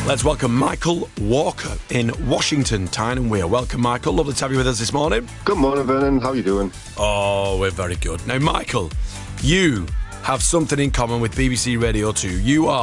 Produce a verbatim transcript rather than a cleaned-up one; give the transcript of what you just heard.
Let's welcome Michael Walker in Washington, Tyne and Weir. Welcome, Michael. Lovely to have you with us this morning. Good morning, Vernon. How are you doing? Oh, we're very good. Now, Michael, you have something in common with B B C Radio two. You are